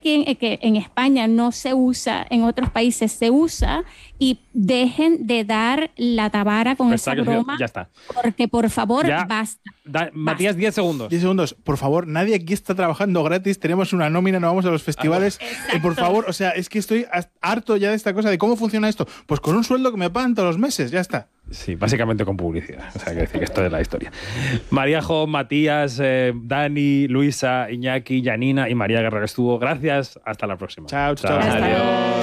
que en España no se usa, en otros países se usa, y dejen de dar la tabara con esa broma. Ya está. Porque, por favor, Ya. basta. Matías, 10 segundos. 10 segundos. Por favor, nadie aquí está trabajando gratis. Tenemos una nómina, no vamos a los festivales. Por favor, o sea, es que estoy harto ya de esta cosa de cómo funciona esto. Pues con un sueldo que me pagan todos los meses, ya está. Sí, básicamente con publicidad. O sea, que decir que esto es la historia. Maríajo, Matías, Dani, Luisa, Iñaki, Janina y María Guerrero estuvo. Gracias. Hasta la próxima. Chao, chao. Hasta luego.